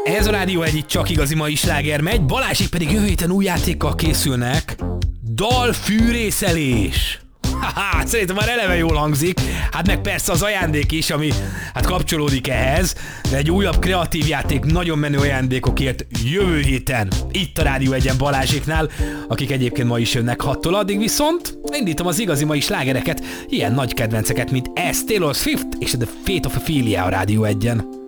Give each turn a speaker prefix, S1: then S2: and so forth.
S1: Ez a Rádió egy itt csak igazi mai sláger megy, Balázsék pedig jövő héten új játékkal készülnek. Dalfűrészelés. Haha, szerintem már eleve jól hangzik, hát meg persze az ajándék is, ami hát kapcsolódik ehhez, de egy újabb kreatív játék, nagyon menő ajándékokért jövő héten itt a Rádió 1-en Balázséknál, akik egyébként ma is jönnek 6-tól, addig viszont indítom az igazi mai slágereket, ilyen nagy kedvenceket, mint ez, Taylor Swift és The Fate of Ophelia a Rádió 1-en.